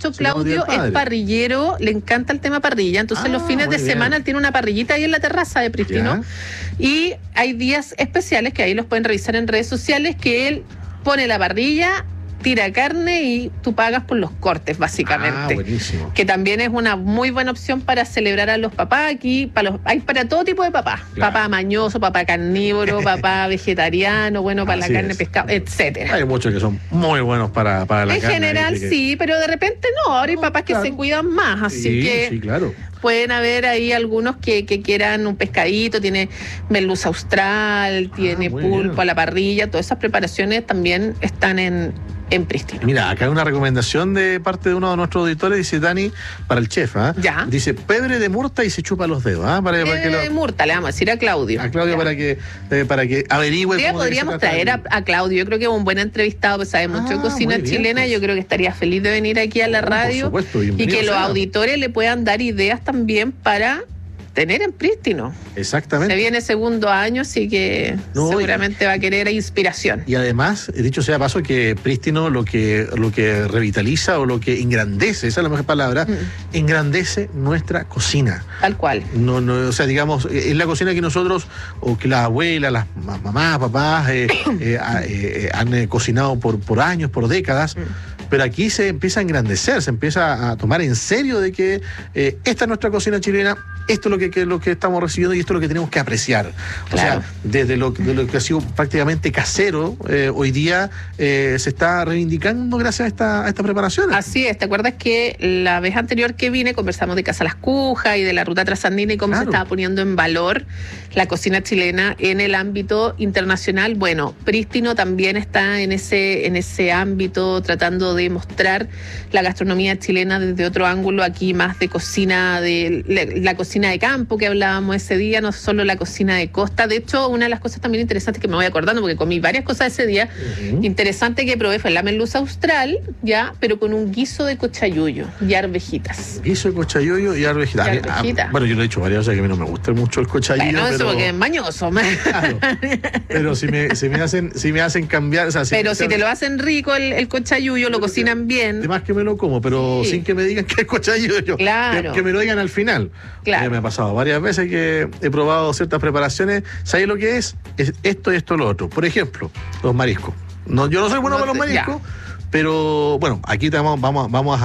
hecho, Claudio es parrillero, le encanta el tema parrilla, entonces los fines de semana él tiene una parrillita ahí en la terraza de Prístino, y hay días especiales que ahí los pueden revisar en redes sociales, que él pone la parrilla, tira carne y tú pagas por los cortes, básicamente. Buenísimo. Que también es una muy buena opción para celebrar a los papás aquí. Hay para todo tipo de papás. Claro. Papá mañoso, papá carnívoro, papá vegetariano, bueno para la carne, pescado, etcétera. Hay muchos que son muy buenos para la carne. En general sí, pero de repente no. Ahora hay papás que se cuidan más, así que... Sí, claro. Pueden haber ahí algunos que quieran un pescadito, tiene merluza austral, tiene pulpo a la parrilla, todas esas preparaciones también están en Prístino. Mira, acá hay una recomendación de parte de uno de nuestros auditores, dice Dani, para el chef, Ya. Dice, pebre de murta y se chupa los dedos, de murta, le vamos a decir a Claudio. A Claudio para que averigüe. Podríamos traer a Claudio, yo creo que es un buen entrevistado, pues sabe mucho de cocina chilena, pues. Yo creo que estaría feliz de venir aquí a la radio, por supuesto, y que los auditores le puedan dar ideas también para tener en Prístino. Exactamente. Se viene segundo año, así que seguramente va a querer inspiración. Y además, dicho sea paso, que Prístino lo que revitaliza o lo que engrandece, esa es la mejor palabra, engrandece nuestra cocina. Tal cual. No, o sea, digamos, es la cocina que nosotros, o que las abuelas, las mamás, papás, han cocinado por años, por décadas. Pero aquí se empieza a engrandecer, se empieza a tomar en serio de que esta es nuestra cocina chilena, esto es lo que estamos recibiendo y esto es lo que tenemos que apreciar. Claro. O sea, desde lo que ha sido prácticamente casero, hoy día se está reivindicando gracias a esta preparación. Así es, ¿te acuerdas que la vez anterior que vine conversamos de Casa Las Cujas y de la ruta trasandina y cómo se estaba poniendo en valor la cocina chilena en el ámbito internacional? Bueno, Prístino también está en ese ámbito, tratando de mostrar la gastronomía chilena desde otro ángulo, aquí más de cocina, de la cocina de campo que hablábamos ese día, no solo la cocina de costa. De hecho, una de las cosas también interesantes que me voy acordando, porque comí varias cosas ese día, interesante que probé fue la merluza austral, ya, pero con un guiso de cochayuyo y arvejitas. Guiso de cochayuyo y arvejitas. Bueno, yo lo he dicho varias veces que a mí no me gusta mucho el cochayuyo. Bueno, eso porque es mañoso. Claro, pero si me hacen cambiar... O sea, pero si te lo hacen rico el cochayuyo, lo cocinan bien. Además que me lo como, pero sin que me digan que es cochayuyo. Claro. Que me lo digan al final. Claro. Me ha pasado varias veces que he probado ciertas preparaciones. ¿Sabes lo que es? Es esto y esto lo otro. Por ejemplo, los mariscos. Yo no soy bueno para los mariscos. Pero bueno, aquí vamos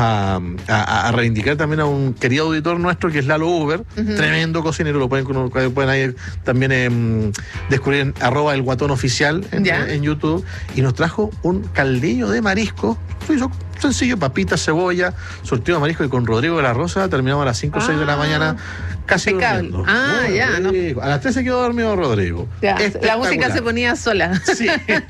a reivindicar también a un querido auditor nuestro que es Lalo Uber, tremendo cocinero, lo pueden ahí también descubrir en @elguatonoficial en YouTube, y nos trajo un caldeño de marisco, sencillo, papitas, cebolla, surtido de marisco, y con Rodrigo de la Rosa terminamos a las 5 o 6 de la mañana, casi durmiendo. A las 3 se quedó dormido Rodrigo. La música se ponía sola. Sí.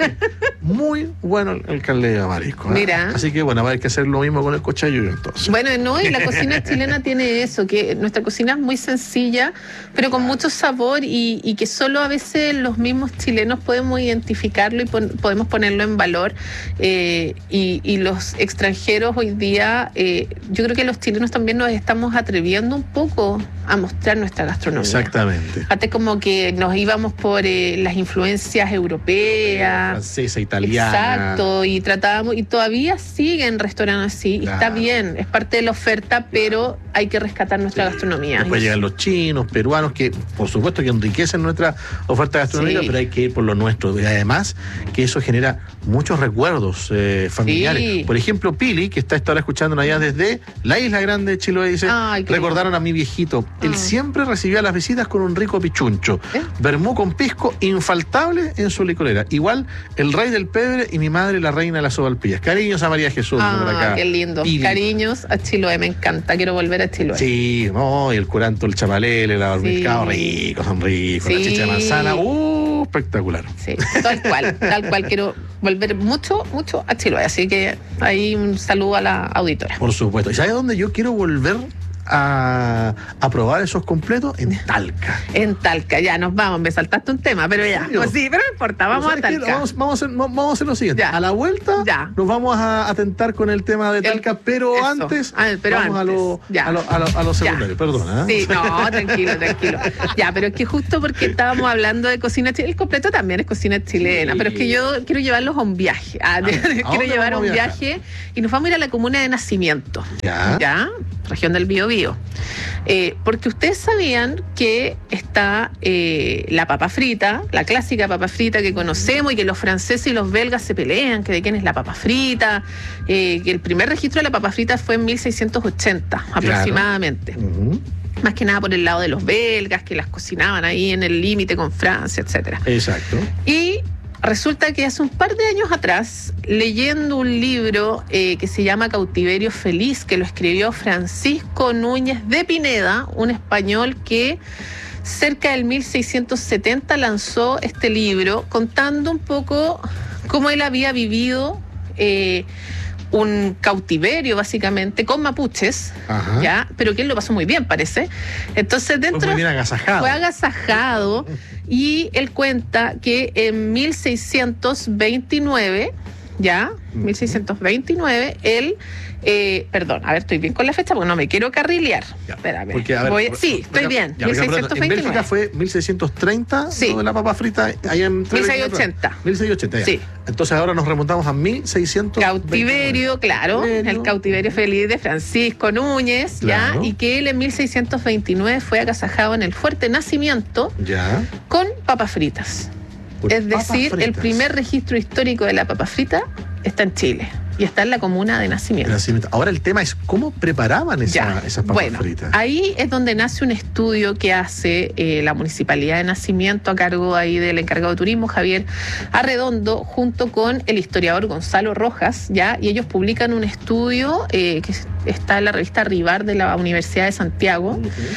Muy bueno el caldeño de marisco. Mira. Así que bueno, va a haber que hacer lo mismo con el cochayuyo entonces. Bueno, y la cocina chilena tiene eso, que nuestra cocina es muy sencilla, pero con mucho sabor, y que solo a veces los mismos chilenos podemos identificarlo y podemos ponerlo en valor. Y los extranjeros hoy día, yo creo que los chilenos también nos estamos atreviendo un poco a mostrar nuestra gastronomía. Exactamente. Antes como que nos íbamos por las influencias europeas, francesa, italiana. Exacto, y tratábamos, y todavía siguen restaurantes así, y está bien, es parte de la oferta, pero hay que rescatar nuestra gastronomía. Después llegan los chinos, peruanos, que por supuesto que enriquecen nuestra oferta gastronómica, pero hay que ir por lo nuestro. Y además que eso genera muchos recuerdos familiares. Sí. Por ejemplo, Pili, que está esta hora escuchándonos allá desde la Isla Grande de Chiloé, dice, recordaron a mi viejito. Él siempre recibía las visitas con un rico pichuncho. Vermú con pisco, infaltable en su licorera. Igual el rey del pebre y mi madre la reina de las sopaipillas. Cariños a María Jesús. Qué lindo. Pili. Cariños a Chiloé, me encanta. Quiero volver a Chiloé. Sí, y el curanto, el chapalele, el hormigado, ricos, son ricos. La chicha de manzana, espectacular. Sí, tal cual. Quiero volver mucho a Chiloé. Así que ahí un saludo a la auditora. Por supuesto. ¿Y sabes dónde yo quiero volver a probar esos completos en Talca. En Talca, ya nos vamos, me saltaste un tema, pero ya. Pues sí, pero no importa, vamos a Talca. Vamos a hacer lo siguiente. Ya. A la vuelta nos vamos a atentar con el tema de Talca, pero antes vamos a lo secundario. Perdona. Sí, no, tranquilo. Ya, pero es que justo porque estábamos hablando de cocina chilena, el completo también es cocina chilena, pero es que yo quiero llevarlos a un viaje. Quiero llevar a un viaje y nos vamos a ir a la comuna de Nacimiento. ¿Ya? Región del Biobío. Porque ustedes sabían que está la papa frita, la clásica papa frita que conocemos y que los franceses y los belgas se pelean, que de quién es la papa frita, que el primer registro de la papa frita fue en 1680 aproximadamente. Más que nada por el lado de los belgas, que las cocinaban ahí en el límite con Francia, etcétera. Exacto. Y resulta que hace un par de años atrás, leyendo un libro que se llama Cautiverio Feliz, que lo escribió Francisco Núñez de Pineda, un español que cerca del 1670 lanzó este libro contando un poco cómo él había vivido un cautiverio básicamente con mapuches, ¿ya? Pero que él lo pasó muy bien, parece. Entonces dentro fue agasajado y él cuenta que en 1629, ¿ya? 1629, él, perdón, a ver, estoy bien con la fecha porque no me quiero carrilear. Espérame. Sí, estoy bien. 1629. En Bélgica fue 1630, sí. Lo de la papa frita, allá en 1680. 1680, ya. Sí. Entonces ahora nos remontamos a 1600. Cautiverio, claro, el cautiverio feliz de Francisco Núñez, claro. ¿Ya? Y que él en 1629 fue agasajado en el Fuerte Nacimiento, ¿ya? Con papas fritas. Es decir, el primer registro histórico de la papa frita está en Chile y está en la comuna de Nacimiento. Ahora el tema es cómo preparaban esas papas fritas. Ahí es donde nace un estudio que hace la Municipalidad de Nacimiento a cargo ahí del encargado de turismo, Javier Arredondo, junto con el historiador Gonzalo Rojas, ¿ya? Y ellos publican un estudio que está en la revista Rivar de la Universidad de Santiago,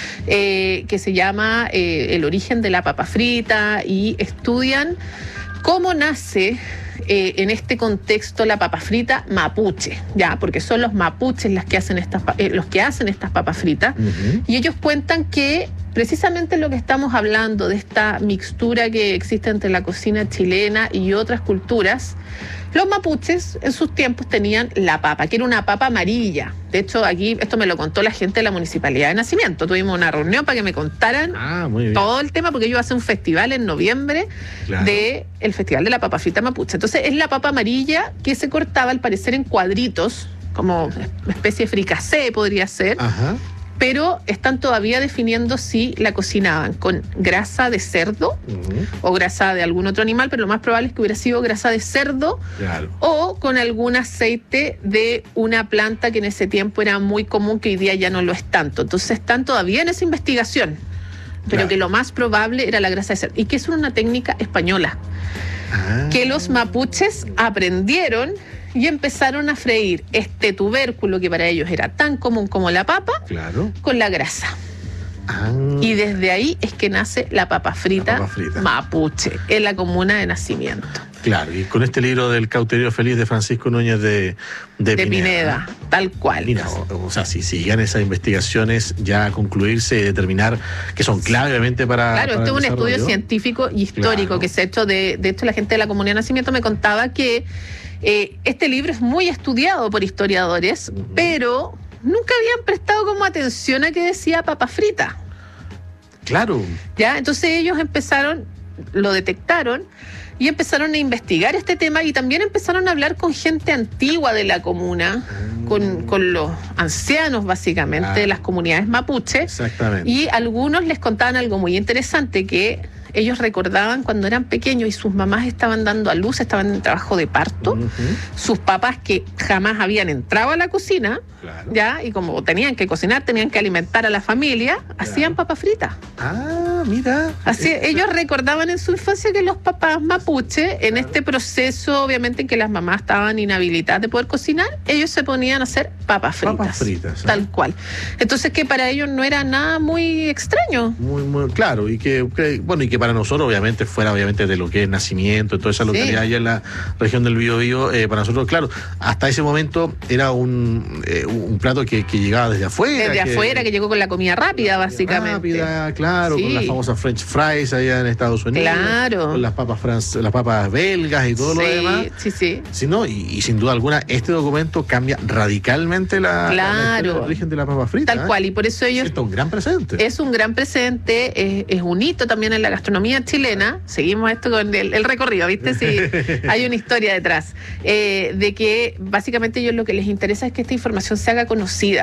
que se llama El origen de la papa frita, y estudian cómo nace en este contexto la papa frita mapuche, ya, porque son los mapuches los que hacen estas papas fritas, y ellos cuentan que precisamente lo que estamos hablando de esta mixtura que existe entre la cocina chilena y otras culturas, los mapuches en sus tiempos tenían la papa, que era una papa amarilla. De hecho, aquí, esto me lo contó la gente de la Municipalidad de Nacimiento. Tuvimos una reunión para que me contaran todo el tema, porque ellos hacen un festival en noviembre, claro, del Festival de la Papa Frita Mapuche. Entonces, es la papa amarilla que se cortaba, al parecer, en cuadritos, como una especie de fricasé, podría ser. Ajá. Pero están todavía definiendo si la cocinaban con grasa de cerdo o grasa de algún otro animal, pero lo más probable es que hubiera sido grasa de cerdo, claro, o con algún aceite de una planta que en ese tiempo era muy común, que hoy día ya no lo es tanto. Entonces están todavía en esa investigación, pero claro, que lo más probable era la grasa de cerdo, y que es una técnica española, que los mapuches aprendieron y empezaron a freír este tubérculo que para ellos era tan común como la papa, claro, con la grasa. Y desde ahí es que nace la papa frita mapuche, en la comuna de Nacimiento. Claro, y con este libro del Cautiverio Feliz de Francisco Núñez de Pineda, tal cual. Mira, o sea, si sigan esas investigaciones ya a concluirse y determinar que son clave, obviamente, para... Claro, esto es un estudio científico y histórico, claro, que se ha hecho. De hecho, la gente de la comunidad de Nacimiento me contaba que este libro es muy estudiado por historiadores, pero nunca habían prestado como atención a que decía papa frita. Claro. Ya, entonces ellos lo detectaron y empezaron a investigar este tema, y también empezaron a hablar con gente antigua de la comuna, con los ancianos básicamente de las comunidades mapuche. Exactamente. Y algunos les contaban algo muy interesante, que ellos recordaban cuando eran pequeños y sus mamás estaban dando a luz, estaban en trabajo de parto, sus papás que jamás habían entrado a la cocina, ya, y como tenían que cocinar, tenían que alimentar a la familia, hacían papa frita. mira. Así, ellos recordaban en su infancia que los papás mapuche, en este proceso, obviamente, en que las mamás estaban inhabilitadas de poder cocinar, ellos se ponían a hacer papas fritas. Papas fritas. Tal cual. Entonces, que para ellos no era nada muy extraño. Muy claro, y que para nosotros, obviamente, fuera obviamente de lo que es nacimiento, toda esa localidad allá en la región del Biobío, para nosotros, claro, hasta ese momento era un plato que llegaba desde afuera. Desde afuera, que llegó con la comida rápida, básicamente. Rápida, claro, con las famosas French fries allá en Estados Unidos. Claro. Con las papas belgas y todo lo demás. Sí. Sí, ¿no? Y sin duda alguna, este documento cambia radicalmente el origen de la papa frita. Tal cual, y por eso ellos... Es un gran presente. Es un gran presente, es un hito también en la gastronomía chilena. Seguimos esto con el recorrido, ¿viste? Sí, hay una historia detrás. De que básicamente ellos lo que les interesa es que esta información se haga conocida.